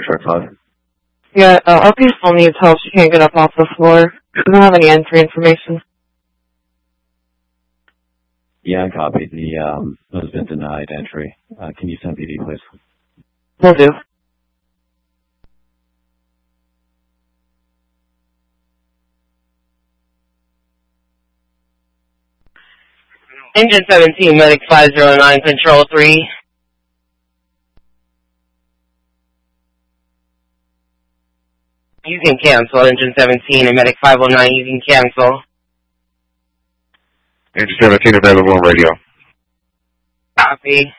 Shark 5. Yeah, LP still needs help. She can't get up off the floor. I don't have any entry information. Yeah, I copied. The has been denied entry. Can you send PD, please? Will do. Engine 17, Medic 509, Control 3. You can cancel, Engine 17, and Medic 509, you can cancel. Engine 17 available on radio. Copy.